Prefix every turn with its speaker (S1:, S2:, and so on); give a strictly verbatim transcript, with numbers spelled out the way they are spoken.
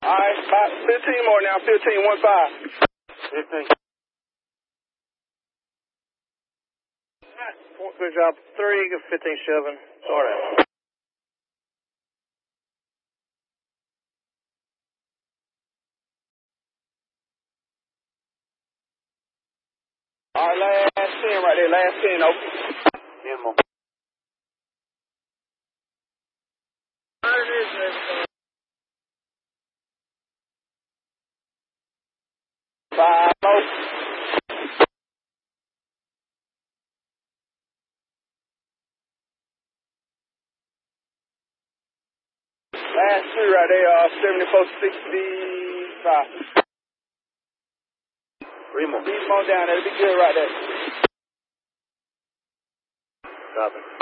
S1: Alright, about fifteen more now, fifteen, one five.
S2: fifteen.
S1: Good job. Three, fifteen, seven. Sort out. Alright, last ten right there, last ten, over.
S2: ten more.
S1: Five more. Last three right there, uh, seventy-four, sixty-five.
S2: Three more.
S1: Keep them on down, that'll be good right there.
S2: Copy.